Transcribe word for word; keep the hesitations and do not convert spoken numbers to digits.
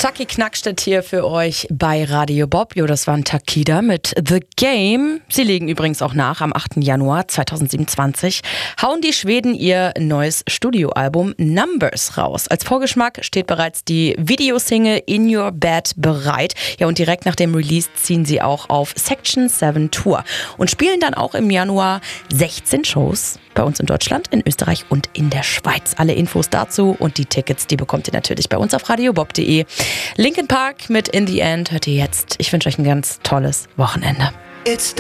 Chucky Knackstedt hier für euch bei Radio Bob. Jo, das waren Takida mit The Game. Sie legen übrigens auch nach. Am achten Januar zweitausendsiebenundzwanzig hauen die Schweden ihr neues Studioalbum Numbers raus. Als Vorgeschmack steht bereits die Videosingle In Your Bed bereit. Ja, und direkt nach dem Release ziehen sie auch auf Section sieben Tour und spielen dann auch im Januar sechzehn Shows bei uns in Deutschland, in Österreich und in der Schweiz. Alle Infos dazu und die Tickets, die bekommt ihr natürlich bei uns auf radiobob punkt de. Linkin Park mit In the End hört ihr jetzt. Ich wünsche euch ein ganz tolles Wochenende. It's